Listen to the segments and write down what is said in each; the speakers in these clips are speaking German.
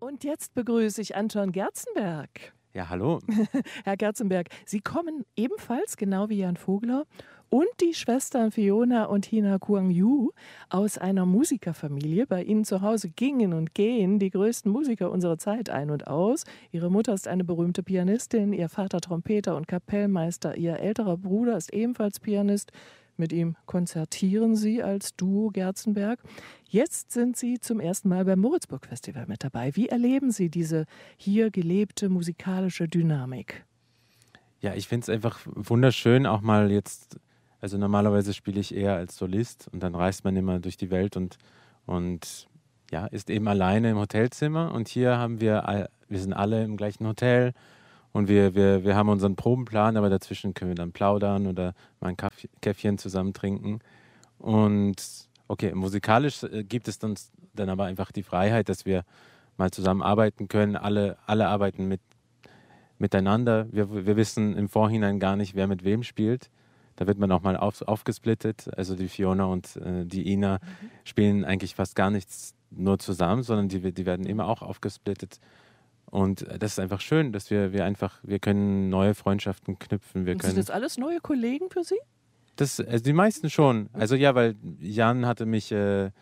Und jetzt begrüße ich Anton Gerzenberg. Ja, hallo. Herr Gerzenberg, Sie kommen ebenfalls, genau wie Jan Vogler und die Schwestern Fiona und Hina Kuang Yu, aus einer Musikerfamilie. Bei Ihnen zu Hause gingen und gehen die größten Musiker unserer Zeit ein und aus. Ihre Mutter ist eine berühmte Pianistin, Ihr Vater Trompeter und Kapellmeister. Ihr älterer Bruder ist ebenfalls Pianist. Mit ihm konzertieren Sie als Duo Gerzenberg. Jetzt sind Sie zum ersten Mal beim Moritzburg Festival mit dabei. Wie erleben Sie diese hier gelebte musikalische Dynamik? Ja, ich finde es einfach wunderschön, auch mal jetzt, also normalerweise spiele ich eher als Solist und dann reist man immer durch die Welt und ja, ist eben alleine im Hotelzimmer und hier haben wir sind alle im gleichen Hotel und wir haben unseren Probenplan, aber dazwischen können wir dann plaudern oder mal ein Käffchen zusammen trinken. Und okay, musikalisch gibt es dann aber einfach die Freiheit, dass wir mal zusammen arbeiten können. Alle arbeiten miteinander. Wir wissen im Vorhinein gar nicht, wer mit wem spielt. Da wird man auch mal aufgesplittet. Also die Fiona und die Ina spielen eigentlich fast gar nichts nur zusammen, sondern die werden immer auch aufgesplittet. Und das ist einfach schön, dass wir können neue Freundschaften knüpfen. Sind das alles neue Kollegen für Sie? Also die meisten schon. Also ja, weil Jan hatte mich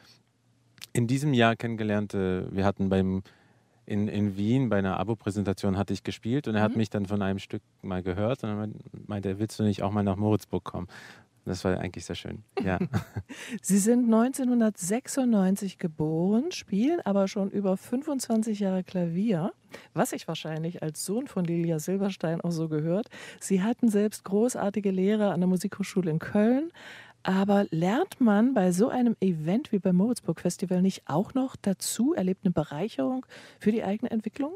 in diesem Jahr kennengelernt. Wir hatten in Wien bei einer Abo-Präsentation hatte ich gespielt und er hat mich dann von einem Stück mal gehört und dann meinte er, willst du nicht auch mal nach Moritzburg kommen? Das war eigentlich sehr schön, ja. Sie sind 1996 geboren, spielen aber schon über 25 Jahre Klavier, was sich wahrscheinlich als Sohn von Lilia Silberstein auch so gehört. Sie hatten selbst großartige Lehrer an der Musikhochschule in Köln. Aber lernt man bei so einem Event wie beim Moritzburg Festival nicht auch noch dazu, erlebt eine Bereicherung für die eigene Entwicklung?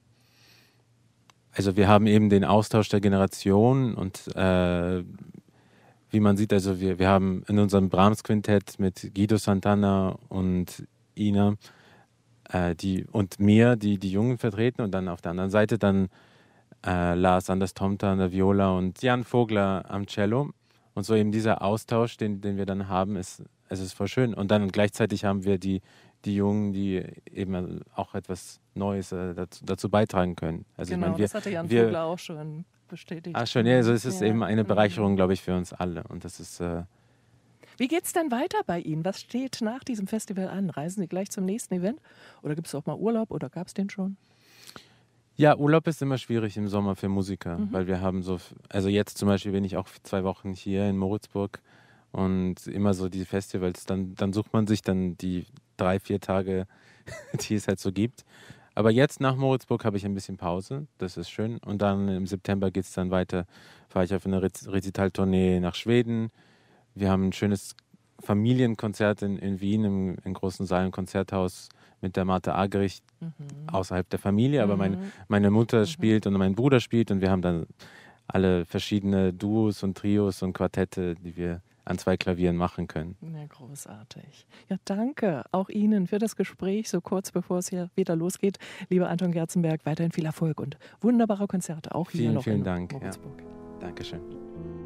Also wir haben eben den Austausch der Generationen und wie man sieht, also wir haben in unserem Brahms-Quintett mit Guido Santana und Ina und mir, die Jungen vertreten und dann auf der anderen Seite dann Lars Anders Tomta an der Viola und Jan Vogler am Cello. Und so eben dieser Austausch, den wir dann haben, ist voll schön. Und dann gleichzeitig haben wir die Jungen, die eben auch etwas Neues dazu beitragen können. Also genau, ich meine, das hatte Jan Vogler auch schon bestätigt. Ach schön, ja, also es ist eben eine Bereicherung, glaube ich, für uns alle. Und das ist... Wie geht es denn weiter bei Ihnen? Was steht nach diesem Festival an? Reisen Sie gleich zum nächsten Event? Oder gibt es auch mal Urlaub oder gab es den schon? Ja, Urlaub ist immer schwierig im Sommer für Musiker, weil wir haben also jetzt zum Beispiel bin ich auch 2 Wochen hier in Moritzburg und immer so die Festivals, dann sucht man sich dann die 3-4 Tage, die es halt so gibt. Aber jetzt nach Moritzburg habe ich ein bisschen Pause, das ist schön. Und dann im September geht es dann weiter, fahre ich auf eine Rezitaltournee nach Schweden. Wir haben ein schönes Familienkonzert in Wien im großen Saal im Konzerthaus mit der Martha Argerich außerhalb der Familie, aber meine Mutter spielt und mein Bruder spielt und wir haben dann alle verschiedene Duos und Trios und Quartette, die wir an 2 Klavieren machen können. Ja, großartig. Ja, danke auch Ihnen für das Gespräch, so kurz bevor es hier wieder losgeht. Lieber Anton Gerzenberg, weiterhin viel Erfolg und wunderbare Konzerte auch hier noch vielen in Dank, Moritzburg. Ja. Dankeschön.